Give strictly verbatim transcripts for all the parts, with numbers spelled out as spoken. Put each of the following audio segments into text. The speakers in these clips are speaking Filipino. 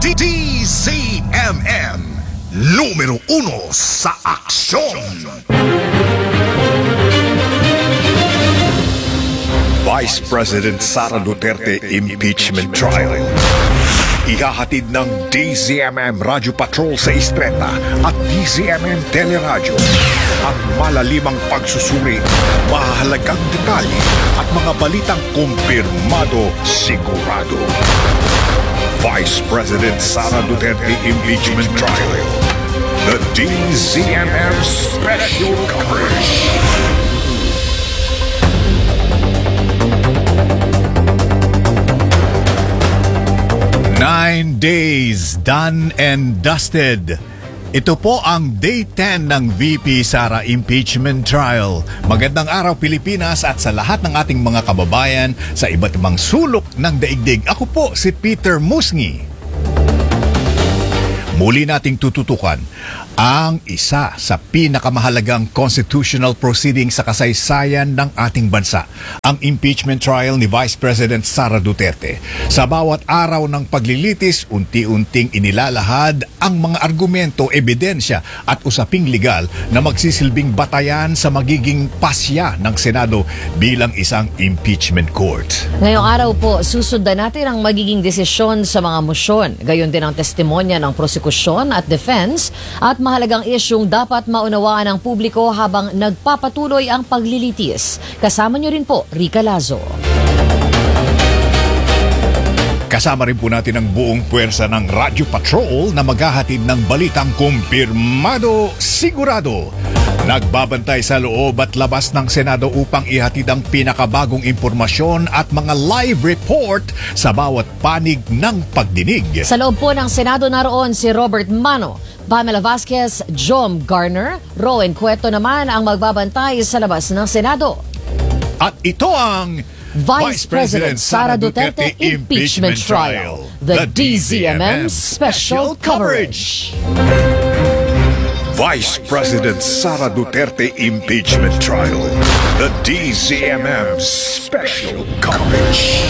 D Z M M, numero uno sa aksyon. Vice President Sara Duterte Impeachment Trial. Ihahatid ng D Z M M Radio Patrol sa Istreta at D Z M M Teleradyo ang malalimang pagsusuri, mahalagang detalye at mga balitang kumpirmado sigurado. Vice President Sara Duterte Impeachment Trial. The D Z M M Special Coverage. Nine days done and dusted. Ito po ang Day ten ng V P Sara Impeachment Trial. Magandang araw Pilipinas at sa lahat ng ating mga kababayan sa iba't ibang sulok ng daigdig. Ako po si Peter Musngi. Muli nating tututukan ang isa sa pinakamahalagang constitutional proceeding sa kasaysayan ng ating bansa, ang impeachment trial ni Vice President Sara Duterte. Sa bawat araw ng paglilitis, unti-unting inilalahad ang mga argumento, ebidensya at usaping legal na magsisilbing batayan sa magiging pasya ng Senado bilang isang impeachment court. Ngayong araw po, susundan natin ang magiging desisyon sa mga mosyon, gayon din ang testimonya ng prosekusyon at defense at mahalagang isyung dapat maunawaan ng publiko habang nagpapatuloy ang paglilitis. Kasama niyo rin po, Rica Lazo. Kasama rin po natin ang buong puwersa ng Radio Patrol na maghahatid ng balitang kumpirmado sigurado. Nagbabantay sa loob at labas ng Senado upang ihatid ang pinakabagong impormasyon at mga live report sa bawat panig ng pagdinig. Sa loob po ng Senado naroon si Robert Mano, Pamela Vasquez, Jom Garner, Rowan Cueto naman ang magbabantay sa labas ng Senado. At ito ang Vice President Sara Duterte Impeachment Trial, the D Z M M Special Coverage. Vice President Sara Duterte Impeachment Trial, the D Z M M Special Coverage.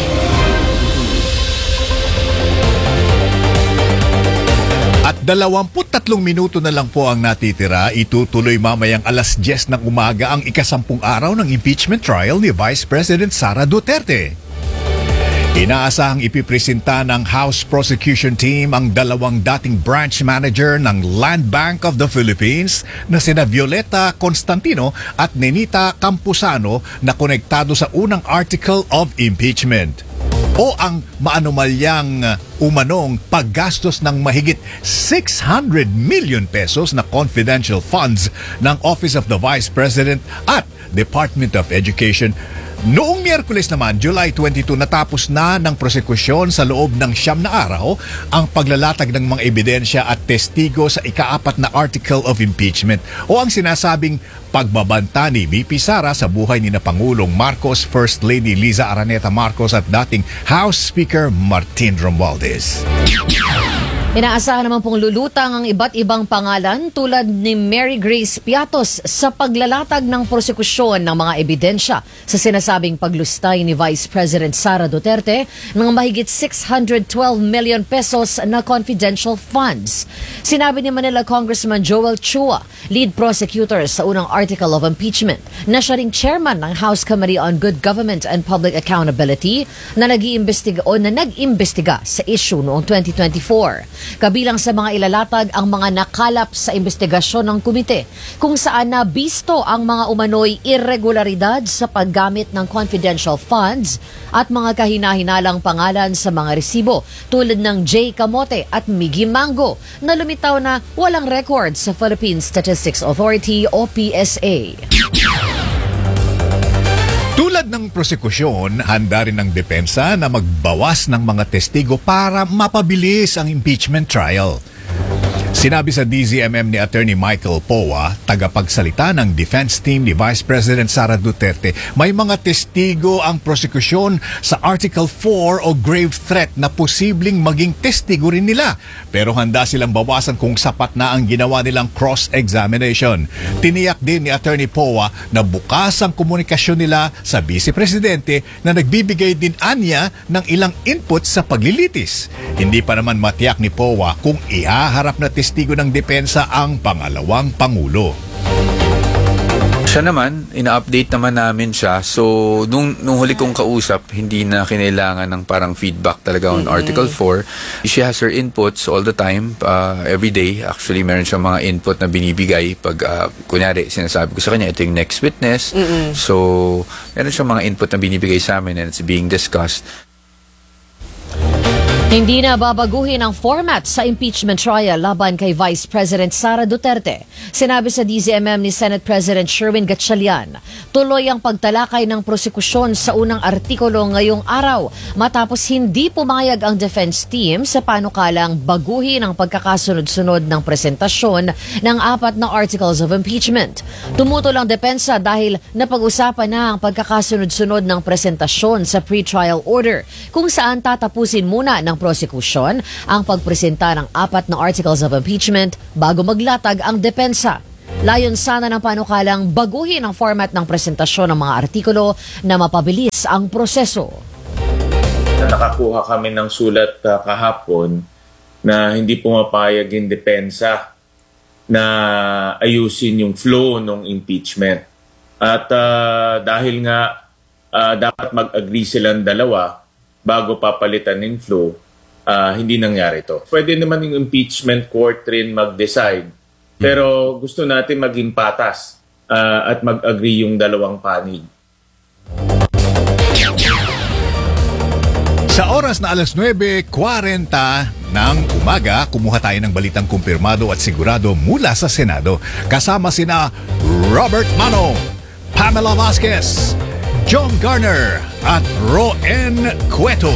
At dalawampu't tatlong minuto na lang po ang natitira, itutuloy mamayang alas diyes ng umaga ang ikasampung araw ng impeachment trial ni Vice President Sara Duterte. Inaasahang ipipresenta ng House Prosecution Team ang dalawang dating branch manager ng Land Bank of the Philippines na sina Violeta Constantino at Nenita Campuzano na konektado sa unang article of impeachment o ang maanumalyang umanong paggastos ng mahigit six hundred million pesos na confidential funds ng Office of the Vice President at Department of Education. Noong Miyerkules naman, July twenty-two, natapos na ng prosekusyon sa loob ng siyam na araw ang paglalatag ng mga ebidensya at testigo sa ikaapat na article of impeachment o ang sinasabing pagbabanta ni V P Sara sa buhay ni na Pangulong Marcos, First Lady Liza Araneta Marcos at dating House Speaker Martin Romualdez. Inaasahan naman pong lulutang ang iba't ibang pangalan tulad ni Mary Grace Piatos sa paglalatag ng prosekusyon ng mga ebidensya sa sinasabing paglustay ni Vice President Sara Duterte ng mahigit six hundred twelve million pesos na confidential funds. Sinabi ni Manila Congressman Joel Chua, lead prosecutor sa unang article of impeachment, na siya ring chairman ng House Committee on Good Government and Public Accountability na nag-iimbestiga o na nag-imbestiga sa issue noong twenty twenty-four. Kabilang sa mga ilalatag ang mga nakalap sa investigasyon ng komite kung saan nabisto ang mga umano'y irregularidad sa paggamit ng confidential funds at mga kahinahinalang pangalan sa mga resibo tulad ng J. Camote at Miggy Mango na lumitaw na walang record sa Philippine Statistics Authority o P S A. Tulad ng prosekusyon, handa rin ng depensa na magbawas ng mga testigo para mapabilis ang impeachment trial. Sinabi sa D Z M M ni Attorney Michael Poa, tagapagsalita ng defense team ni Vice President Sara Duterte, may mga testigo ang prosekusyon sa Article four o grave threat na posibleng maging testigo rin nila. Pero handa silang bawasan kung sapat na ang ginawa nilang cross-examination. Tiniyak din ni Attorney Poa na bukas ang komunikasyon nila sa Vice Presidente na nagbibigay din anya ng ilang input sa paglilitis. Hindi pa naman matiyak ni Poa kung ihaharap na testigo ng depensa ang pangalawang Pangulo. Siya naman, ina-update naman namin siya. So, nung, nung huli kong kausap, hindi na kinailangan ng parang feedback talaga on mm-hmm. Article four. She has her inputs all the time, uh, every day. Actually, meron siyang mga input na binibigay pag, uh, kunyari, sinasabi ko sa kanya, ito yung next witness. Mm-hmm. So, meron siyang mga input na binibigay sa amin and it's being discussed. Hindi na babaguhin ang format sa impeachment trial laban kay Vice President Sara Duterte. Sinabi sa D Z M M ni Senate President Sherwin Gatchalian, tuloy ang pagtalakay ng prosekusyon sa unang artikulo ngayong araw matapos hindi pumayag ang defense team sa panukalang baguhin ang pagkakasunod-sunod ng presentasyon ng apat na articles of impeachment. Tumutol ang depensa dahil napag-usapan na ang pagkakasunod-sunod ng presentasyon sa pre-trial order kung saan tatapusin muna ng prosekusyon ang pagpresenta ng apat na articles of impeachment bago maglatag ang depensa. Layon sana ng panukalang baguhin ang format ng presentasyon ng mga artikulo na mapabilis ang proseso. Nakakuha kami ng sulat uh, kahapon na hindi pumapayag yung depensa na ayusin yung flow ng impeachment. At uh, dahil nga uh, dapat mag-agree silang dalawa bago papalitan yung flow, Uh, hindi nangyari to. Pwede naman yung impeachment court rin mag-decide. Pero gusto natin maging patas uh, at mag-agree yung dalawang panig. Sa oras na alas nuwebe kwarenta ng umaga, kumuha tayo ng balitang kumpirmado at sigurado mula sa Senado. Kasama sina Robert Mano, Pamela Vasquez, John Garner at Roen Cueto.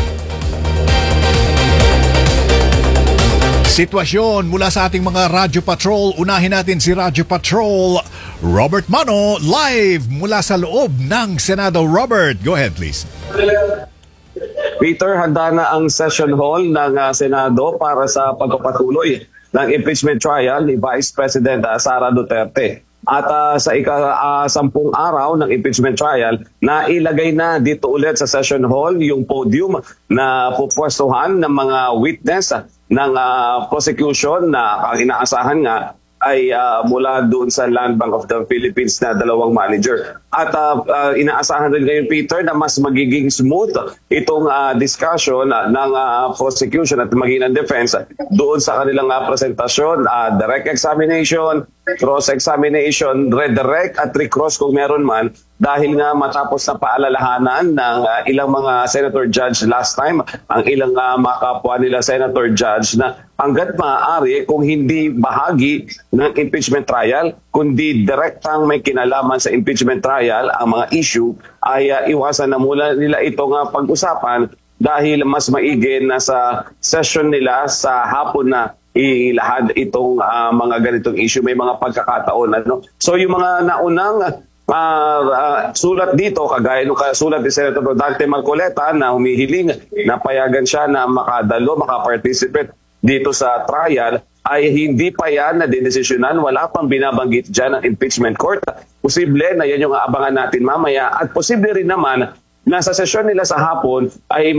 Sitwasyon mula sa ating mga Radyo Patrol. Unahin natin si Radyo Patrol Robert Mano live mula sa loob ng Senado. Robert, go ahead please. Peter, handa na ang session hall ng uh, Senado para sa pagpapatuloy ng impeachment trial ni Vice President uh, Sara Duterte. At uh, sa ika-sampung uh, araw ng impeachment trial, na ilagay na dito ulit sa session hall yung podium na pupwestuhan ng mga witness uh, ng uh, prosecution na ang inaasahan nga ay uh, mula doon sa Land Bank of the Philippines na dalawang manager. At uh, uh, inaasahan rin ngayon, Peter, na mas magiging smooth itong uh, discussion uh, ng uh, prosecution at maging ng defense doon sa kanilang uh, presentasyon, uh, direct examination, cross-examination, redirect at recross kung meron man, dahil nga matapos na paalalahanan ng uh, ilang mga senator judge last time, ang ilang uh, mga kapwa nila senator judge na hanggat maaari kung hindi bahagi ng impeachment trial, kundi direktang may kinalaman sa impeachment trial, ang mga issue ay uh, iwasan na mula nila itong uh, pag-usapan dahil mas maigi na sa session nila sa hapon na ilahad itong uh, mga ganitong issue. May mga pagkakataon. Ano? So yung mga naunang Uh, uh, sulat dito, kagaya ng sulat ni Senator Dante Marcoleta na humihiling na payagan siya na makadalo, makaparticipate dito sa trial, ay hindi pa yan na didesisyonan. Wala pang binabanggit dyan ang impeachment court. Posible na yan yung aabangan natin mamaya, at posible rin naman na sa sesyon nila sa hapon ay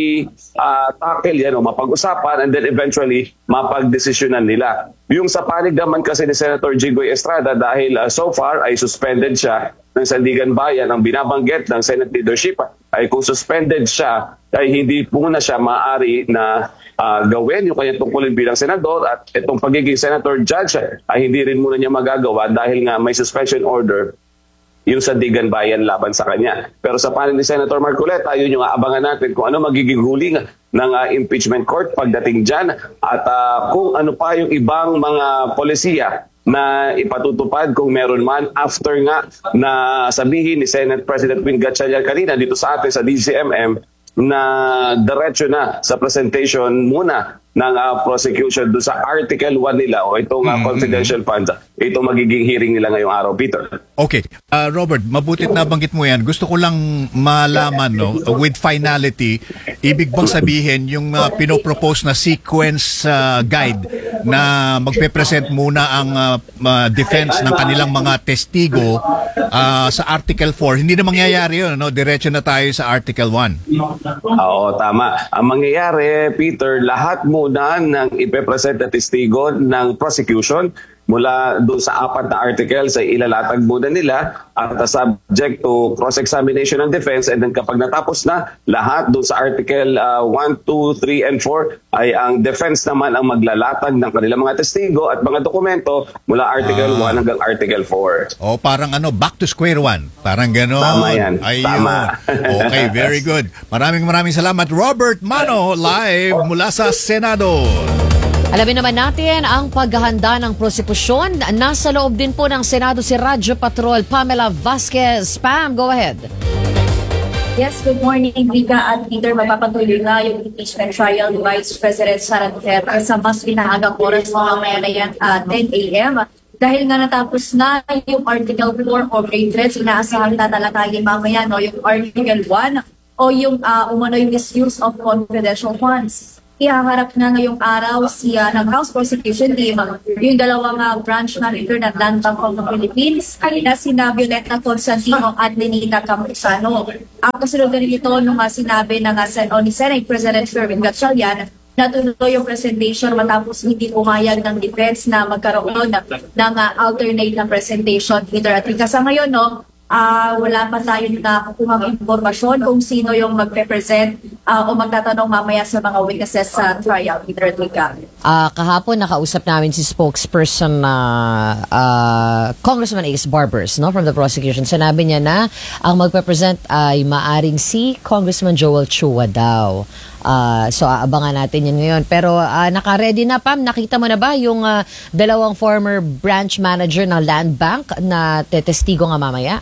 mai-tackle uh, yan o mapag-usapan and then eventually mapag-desisyonan nila. Yung sa panig naman kasi ni Senator Jinggoy Estrada, dahil uh, so far ay suspended siya ng Sandigan Bayan, ang binabanggit ng Senate leadership ay kung suspended siya ay hindi muna siya maaari na uh, gawin yung kanyang tungkulin bilang senador, at itong pagiging senator judge ay hindi rin muna niya magagawa dahil nga may suspension order yung Sandigan Bayan laban sa kanya. Pero sa panig ni Senator Marcoleta, yun yung aabangan natin kung ano magiging ruling ng uh, impeachment court pagdating dyan, at uh, kung ano pa yung ibang mga polisiya na ipatutupad kung meron man after nga na sabihin ni Senate President Win Gatchalian kanina dito sa atin sa D Z M M na diretso na sa presentation muna ng uh, prosecution doon sa Article one nila o itong uh, confidential funds. Ito magiging hearing nila ngayong araw, Peter. Okay. Uh, Robert, mabutit na banggit mo yan. Gusto ko lang malaman, no, with finality, ibig bang sabihin yung uh, pinopropose na sequence uh, guide na magpe-present muna ang uh, uh, defense ng kanilang mga testigo uh, sa Article four, hindi na mangyayari yun, no? Diretso na tayo sa Article one. Oo, tama. Ang mangyayari, Peter, lahat muna ng ipe-present na testigo ng prosecution mula doon sa apat na articles ay ilalatag muna nila at subject to cross-examination ng defense, and then kapag natapos na lahat doon sa article uh, one, two, three, and four ay ang defense naman ang maglalatag ng kanilang mga testigo at mga dokumento mula article Ah. one hanggang article four. O parang ano, back to square one. Parang gano'n. Tama yan. Ayun. Tama. Okay, very good. Maraming maraming salamat, Robert Mano, live mula sa Senado. Alamin naman natin ang paghahanda ng prosekusyon. Nasa loob din po ng Senado si Radyo Patrol Pamela Vasquez. Pam, go ahead. Yes, good morning, Rika at Peter. Magpapatuloy nga yung impeachment trial ni Vice President Sara Duterte sa mas pinaagang oras ng mamaya na yan at ten a.m. Dahil nga natapos na yung Article four o grade threats, inaasahan na tatalakayin mamaya no, yung Article one o yung uh, umano'y misuse of confidential funds. Ihaharap na ngayong araw siya ng House Prosecution Team yung dalawang uh, branch manager ng Land Bank of the Philippines na sina Violeta Constantino at Lenita Campuzano. Ang kasunod na nito nung uh, sinabi ng uh, Sen- o ni Senate President Sherwin Gatchalian na tuloy yung presentation matapos hindi pumayag ng defense na magkaroon ng, ng uh, alternate na presentation. Peter at Rika, sa ngayon, no, Uh, wala pa tayong nakukuhang impormasyon kung sino yung magpe-present uh, o magtatanong mamaya sa mga witnesses sa trial. Peter Tuica. Uh, kahapon nakausap namin si spokesperson na uh, uh, Congressman Ace Barbers, no, from the prosecution. Sinabi niya na ang magpe-present ay maaring si Congressman Joel Chua daw. Uh, so aabangan natin yan ngayon. Pero uh, naka-ready na, Pam, nakita mo na ba yung uh, dalawang former branch manager ng Land Bank na tetestigo nga mamaya?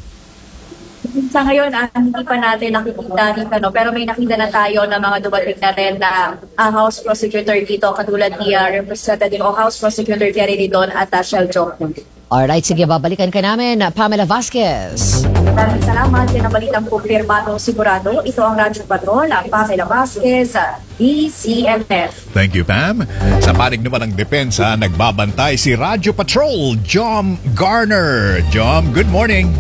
Sa ngayon, ah, hindi pa natin nakikita dito, no? Pero may nakita na tayo na mga dumating na rin na ah, House Prosecutor dito, katulad ni uh, Representative o House Prosecutor Jerry Didon at uh, Shell Jokno. Alright, sige, babalikan ka namin, Pamela Vasquez. Maraming salamat. Pinabalitang kumpirmado sigurado. Ito ang Radyo Patrol, ang Pamela Vasquez, D C M F. Thank you, Pam. Sa panig naman ng depensa, nagbabantay si Radyo Patrol, Jom Garner. Jom, good morning.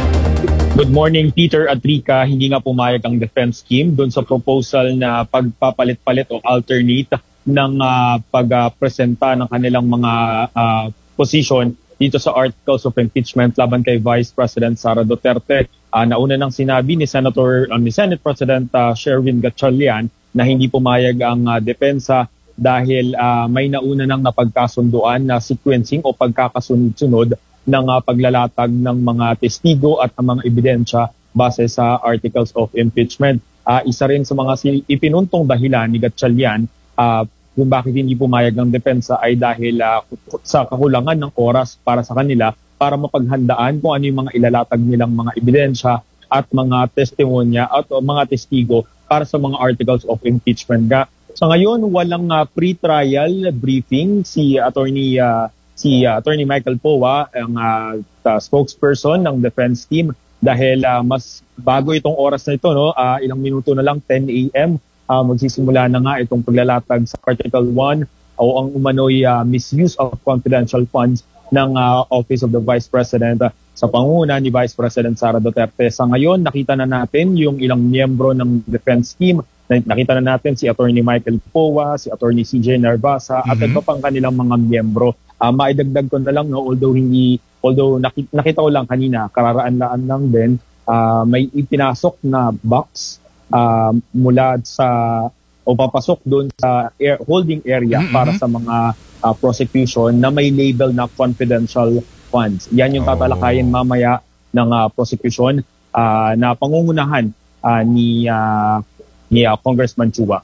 Good morning, Peter at Rika. Hindi nga pumayag ang defense team doon sa proposal na pagpapalit-palit o alternate ng uh, pagpresenta ng kanilang mga uh, position dito sa articles of impeachment laban kay Vice President Sara Duterte. Uh, nauna nang sinabi ni Senator uh, ni Senate President uh, Sherwin Gatchalian na hindi pumayag ang uh, depensa dahil uh, may nauna nang napagkasunduan na sequencing o pagkakasunod-sunod ng uh, paglalatag ng mga testigo at ang mga ebidensya base sa articles of impeachment. Uh, isa rin sa mga si- ipinuntong dahilan ni Gatchalian uh, kung bakit hindi pumayag ng depensa ay dahil uh, sa kakulangan ng oras para sa kanila para mapaghandaan kung ano yung mga ilalatag nilang mga ebidensya at mga testimonya at uh, mga testigo para sa mga articles of impeachment. So ngayon, walang uh, pre-trial briefing si Attorney uh, si uh, Attorney Michael Powa, ang uh, uh, spokesperson ng defense team, dahil uh, mas bago itong oras na ito, no, uh, ilang minuto na lang, ten a.m., uh, magsisimula na nga itong paglalatag sa Article one o ang umano'y uh, misuse of confidential funds ng uh, Office of the Vice President uh, sa pangunguna ni Vice President Sara Duterte. Sa ngayon, nakita na natin yung ilang miyembro ng defense team. Nakita na natin si Attorney Michael Powa, si Attorney C J Narvasa, mm-hmm. at iba pang kanilang mga miyembro. Uh, maidagdag ko na lang, no, although hindi, although nakita, nakita ko lang kanina, kararaan-laan lang din, uh, may ipinasok na box uh, mula sa, o papasok doon sa air, holding area mm-hmm. para sa mga uh, prosecution na may label na confidential funds. Yan yung tatalakayin mamaya ng uh, prosecution uh, na pangungunahan uh, ni uh, ni uh, Congressman Chua.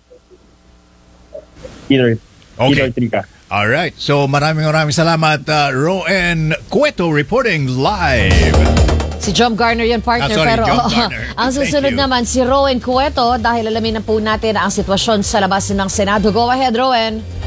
Peter, okay. Peter Trica. All right. So maraming maraming salamat, uh, Roen Cueto reporting live. Si Jom Garner yun, partner. Ah, sorry, pero Jom oh, Garner. ang Thank susunod you. naman, si Roen Cueto, dahil alamin na po natin ang sitwasyon sa labas ng Senado. Go ahead, Roen.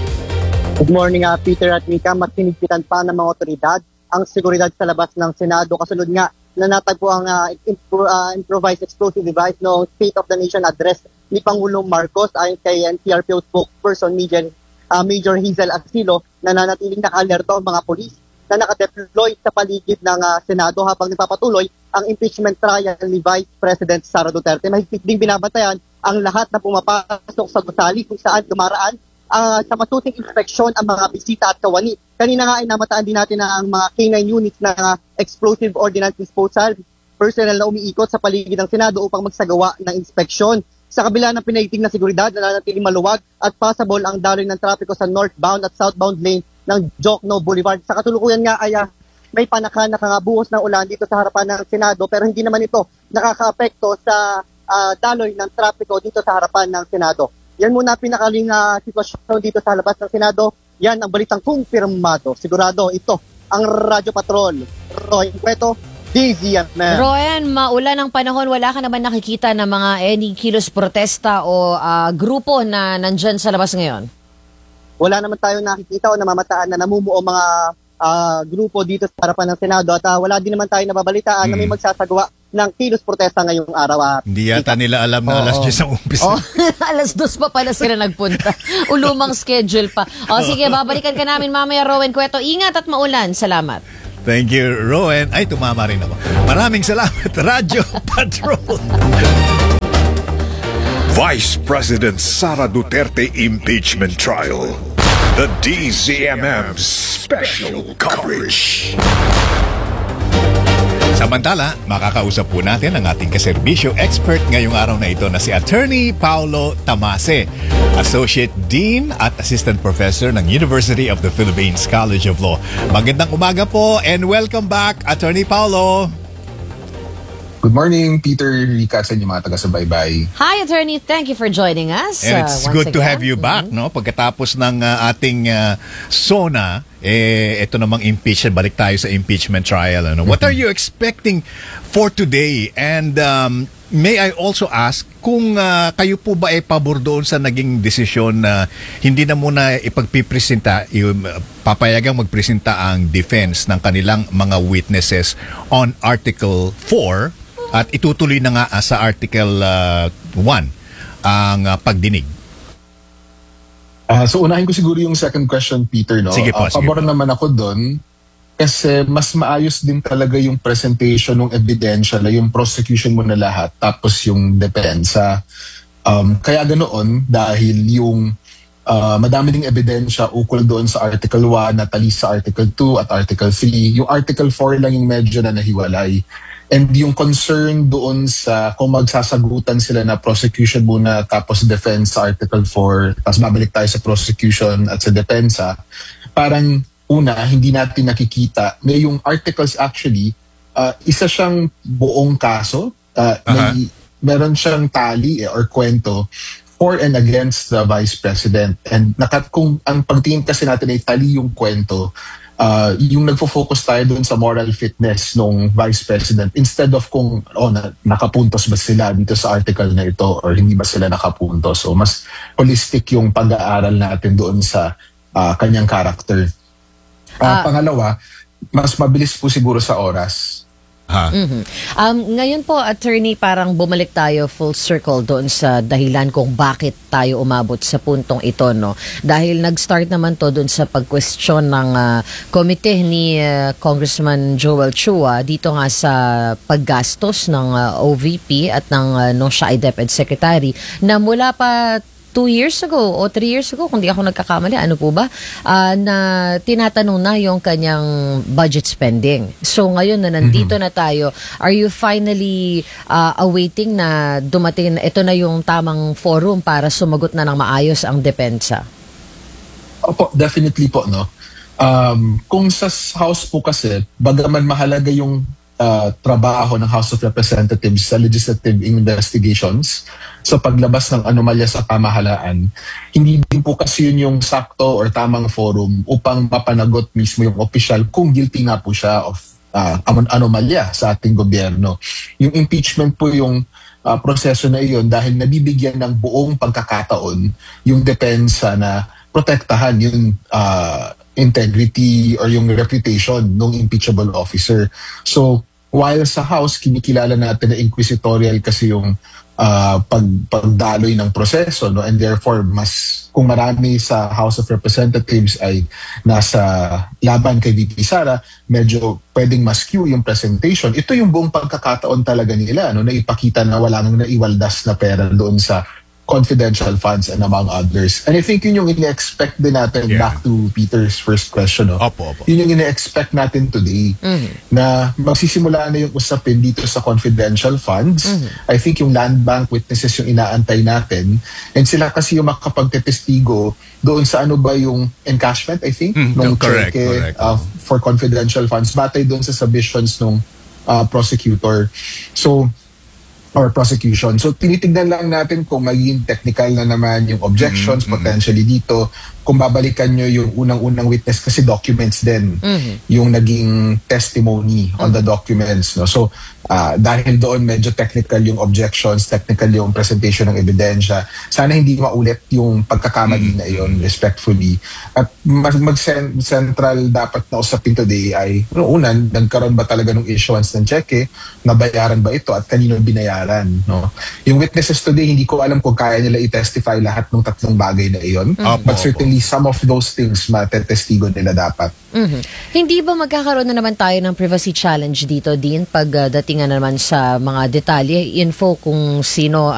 Good morning, uh, Peter at Mika. Mas sinigpitan pa ng mga otoridad ang seguridad sa labas ng Senado. Kasunod nga na natagpo ang uh, impro- uh, improvised explosive device no State of the Nation address ni Pangulong Marcos ayon kay N C R P O spokesperson Major, uh, Major Hazel Asilo na nanatiling naka-alerto ang mga polis na nakadeploy sa paligid ng uh, Senado habang nagpapatuloy ang impeachment trial ni Vice President Sara Duterte. Mahigpit ding binabantayan ang lahat na pumapasok sa gusali kung saan dumaraan uh, sa masuting inspeksyon ang mga bisita at kawani. Kanina nga ay namataan din natin na ang mga K nine units na uh, explosive ordnance disposal personnel na umiikot sa paligid ng Senado upang magsagawa ng inspeksyon. Sa kabila ng pinaiting na seguridad na nanatiling maluwag at possible ang daloy ng trapiko sa northbound at southbound lane ng Jokno Boulevard. Sa katulukuyan nga ay uh, may panaka nakabuhos ng ulan dito sa harapan ng Senado pero hindi naman ito nakakaapekto sa uh, daloy ng trapiko dito sa harapan ng Senado. Yan muna pinakaling uh, sitwasyon dito sa labas ng Senado. Yan ang balitang kumpirmado. Sigurado ito ang Radyo Patrol. Roy Cueto, D Z M M. Roen, maulan ang panahon, wala ka naman nakikita ng mga any kilos protesta o uh, grupo na nandyan sa labas ngayon? Wala naman tayo nakikita o namamataan na namumuo mga uh, grupo dito sa harapan ng Senado at uh, wala din naman tayo nababalitaan hmm. na may magsasagawa ng kilos protesta ngayong araw. At hindi yata nila alam na oh, alas diyes ang umpisa. Oh, alas dos pa pala sila nagpunta. Ulumang schedule pa. O sige, babalikan ka namin mamaya, Rowen Cueto. Ingat at maulan. Salamat. Thank you, Rowen. Ay, tumama rin ako. Maraming salamat, Radyo Patrol. Vice President Sara Duterte impeachment trial. The D Z M M special coverage. Samantala, makakausap po natin ang ating kaserbisyo expert ngayong araw na ito na si Attorney Paulo Tamase, Associate Dean at Assistant Professor ng University of the Philippines College of Law. Magandang umaga po and welcome back, Attorney Paulo. Good morning, Peter, Rika, sa inyo mga taga-subaybay. Hi, Attorney. Thank you for joining us. And it's uh, good again. to have you back, mm-hmm. no? Pagkatapos ng uh, ating uh, SONA, eh, ito namang impeachment. Balik tayo sa impeachment trial. Ano? What are you expecting for today? And um, may I also ask, kung uh, kayo po ba ay pabor doon sa naging desisyon na hindi na muna ipagpipresenta, papayagang magpresenta ang defense ng kanilang mga witnesses on Article four at itutuloy na nga sa Article uh, one ang uh, pagdinig? Uh, so unahin ko siguro yung second question, Peter. No? Sige po, uh, sige pabor po. naman ako doon kasi mas maayos din talaga yung presentation ng ebidensya, yung prosecution mo na lahat, tapos yung depensa. Um, kaya ganoon dahil yung uh, madami ding ebidensya ukol doon sa Article one at alis sa Article two at Article three. Yung Article four lang yung medyo na nahiwalay. And yung concern doon sa kung magsasagutan sila na prosecution muna tapos defense sa Article four, tapos babalik tayo sa prosecution at sa depensa, parang una, hindi natin nakikita na yung articles actually, uh, isa siyang buong kaso, uh, uh-huh. may, meron siyang tali eh, or kwento for and against the Vice President. And nakat, kung ang pagtingin kasi natin ay tali yung kwento, Uh, yung nagfo-focus tayo doon sa moral fitness ng Vice President instead of kung oh, na, nakapuntos ba sila dito sa article na ito or hindi ba sila nakapuntos. So mas holistic yung pag-aaral natin doon sa uh, kanyang character. Uh, uh, pangalawa, mas mabilis po siguro sa oras. Ha. Mm-hmm. Um, ngayon po, Attorney, parang bumalik tayo full circle doon sa dahilan kung bakit tayo umabot sa puntong ito, no? Dahil nag-start naman to doon sa pag-question ng uh, komite ni uh, Congressman Joel Chua dito nga sa paggastos ng uh, O V P at ng uh, no siya ay DepEd Secretary na mula pa two years ago o three years ago, kung di ako nagkakamali, ano po ba, uh, na tinatanong na yung kanyang budget spending. So ngayon na nandito mm-hmm. na tayo, are you finally uh, awaiting na dumating, ito na yung tamang forum para sumagot na ng maayos ang depensa? Opo, definitely po, no? Um, kung sa House po kasi, bagaman mahalaga yung uh, trabaho ng House of Representatives sa legislative investigations, sa paglabas ng anomalya sa pamahalaan, hindi din po kasi yun yung sakto or tamang forum upang mapanagot mismo yung opisyal kung guilty nga po siya of uh, anomalya sa ating gobyerno. Yung impeachment po yung uh, proseso na iyon dahil nabibigyan ng buong pagkakataon yung depensa na protektahan yung uh, integrity or yung reputation ng impeachable officer. So, while sa House, kinikilala natin na inquisitorial kasi yung uh, pag, pagdaloy ng proseso, no? And therefore, mas kung marami sa House of Representatives ay nasa laban kay V P Sara, medyo pwedeng mas skew yung presentation. Ito yung buong pagkakataon talaga nila, no? Na ipakita na wala nang naiwaldas na pera doon sa confidential funds and among others. And I think yun yung ine-expect din natin, Yeah. back to Peter's first question. No? Opo, opo. Yun yung ine-expect natin today, na magsisimula na yung usapin dito sa confidential funds. I think yung land bank witnesses yung inaantay natin. And sila kasi yung makapagtetestigo doon sa ano ba yung encashment, I think, Mm, nung correct, cheque correct. uh, for confidential funds. Batay doon sa submissions nung uh, prosecutor. So, or prosecution. So, tinitignan lang natin kung magiging technical na naman yung objections Mm-hmm. potentially dito. Kung babalikan nyo yung unang-unang witness kasi documents din yung naging testimony on the documents. No? So, uh, dahil doon medyo technical yung objections, technical yung presentation ng ebidensya. Sana hindi maulit yung pagkakamali na iyon, respectfully. At mag- mag-central dapat na usapin today ay, no, una, nagkaroon ba talaga ng issuance ng cheque? Nabayaran ba ito? At kanino binayaran? No? Yung witnesses today, hindi ko alam kung kaya nila i-testify lahat ng tatlong bagay na iyon. Opo, But certainly, some of those things matetestigo nila dapat. Mhm. Hindi ba magkakaroon na naman tayo ng privacy challenge dito din pag uh, datingan naman sa mga detalye, info kung sino